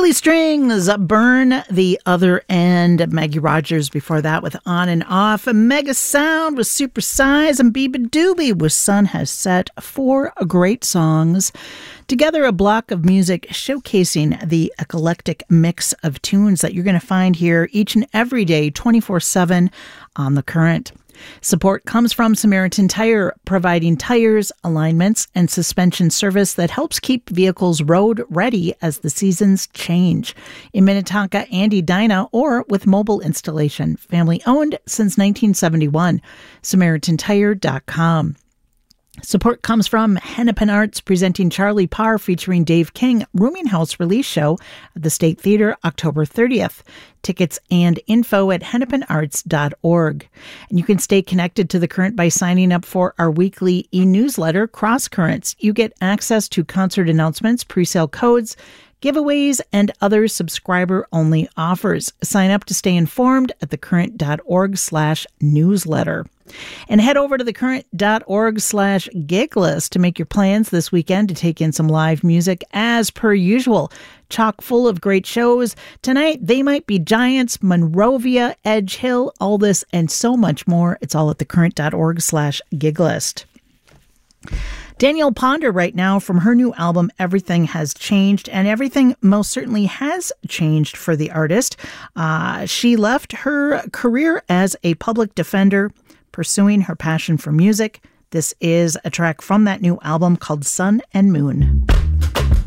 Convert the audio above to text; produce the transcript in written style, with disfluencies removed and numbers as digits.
Silly Strings, Burn the Other End. Maggie Rogers before that with On and Off. Mega Sound with Super Size, and Biba Doobie with Sun Has Set. 4 great songs. Together, a block of music showcasing the eclectic mix of tunes that you're going to find here each and every day, 24/7 on The Current. Support comes from Samaritan Tire, providing tires, alignments, and suspension service that helps keep vehicles road ready as the seasons change. In Minnetonka and Edina, or with mobile installation. Family owned since 1971. SamaritanTire.com. Support comes from Hennepin Arts, presenting Charlie Parr featuring Dave King Rooming House release show at the State Theater October 30th. Tickets and info at hennepinarts.org. And you can stay connected to The Current by signing up for our weekly e-newsletter, Cross Currents. You get access to concert announcements, pre-sale codes, giveaways, and other subscriber-only offers. Sign up to stay informed at thecurrent.org/newsletter. And head over to thecurrent.org/gig list to make your plans this weekend to take in some live music as per usual. Chock full of great shows. Tonight, They Might Be Giants, Monrovia, Edge Hill, all this and so much more. It's all at thecurrent.org/gig list. Danielle Ponder right now from her new album, Everything Has Changed, and everything most certainly has changed for the artist. She left her career as a public defender, pursuing her passion for music. This is a track from that new album called Sun and Moon.